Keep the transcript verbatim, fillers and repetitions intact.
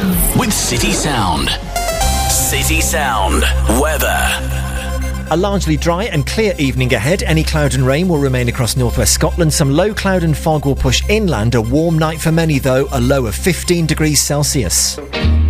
with City Sound. City Sound weather. A largely dry and clear evening ahead. Any cloud and rain will remain across northwest Scotland. Some low cloud and fog will push inland. A warm night for many, though. A low of fifteen degrees Celsius.